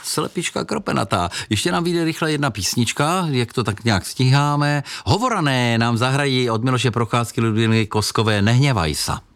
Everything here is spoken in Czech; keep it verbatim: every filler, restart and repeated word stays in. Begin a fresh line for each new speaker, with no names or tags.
slepička kropenatá. Ještě nám vyjde rychle jedna písnička, jak to tak nějak stíháme. Hovorané nám zahrají od Miloše Procházky, Ludmily Koskové Nehněvaj sa.